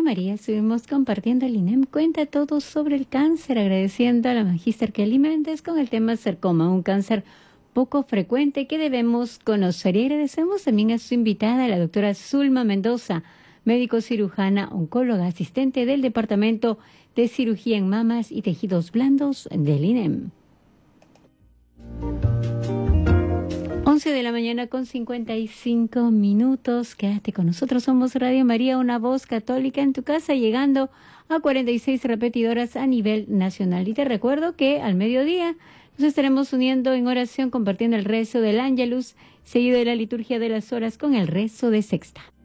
María estuvimos compartiendo. El INEM cuenta todo sobre el cáncer, agradeciendo a la magíster Kelly Méndez con el tema sarcoma, un cáncer poco frecuente que debemos conocer. Y agradecemos también a su invitada, la doctora Zulma Mendoza, médico cirujana, oncóloga, asistente del Departamento de Cirugía en Mamas y Tejidos Blandos del INEM. 11 de la mañana con 55 minutos. Quédate con nosotros. Somos Radio María, una voz católica en tu casa, llegando a 46 repetidoras a nivel nacional. Y te recuerdo que al mediodía nos estaremos uniendo en oración, compartiendo el rezo del Ángelus, seguido de la liturgia de las horas con el rezo de sexta.